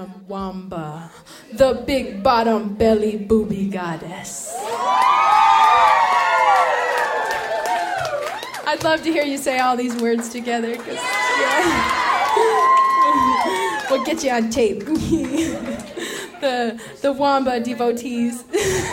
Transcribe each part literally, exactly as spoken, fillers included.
Wamba, the big bottom belly booby goddess. I'd love to hear you say all these words together, because yeah. We'll get you on tape. the the Wamba devotees.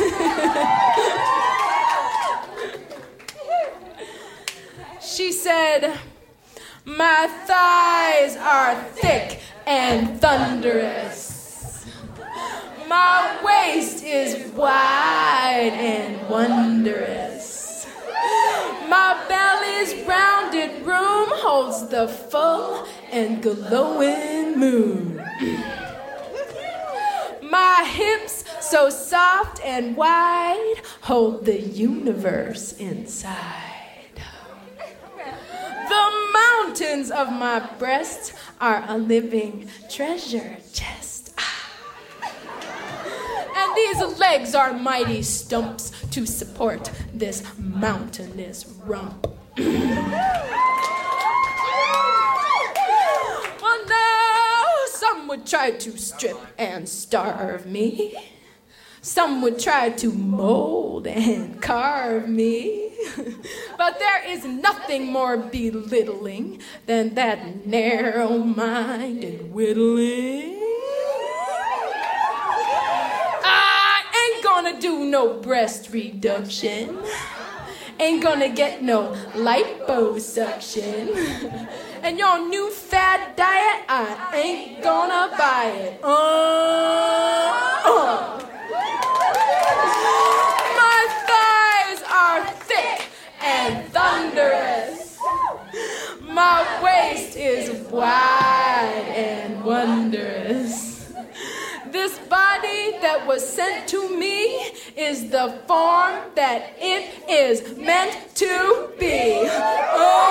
She said, "My thighs are thick and thunderous. My waist is wide and wondrous. My belly's rounded room holds the full and glowing moon. My hips, so soft and wide, hold the universe inside. The mountains of my breast are a living treasure chest. And these legs are mighty stumps to support this mountainous rump. Well, now, some would try to strip and starve me. Some would try to mold and carve me. But there is nothing more belittling than that narrow-minded whittling. I ain't gonna do no breast reduction. Ain't gonna get no liposuction. And your new fad diet, I ain't gonna buy it. Uh, uh. My thighs are thick and thunderous. My waist is wide and wondrous. This body that was sent to me is the form that it is meant to be.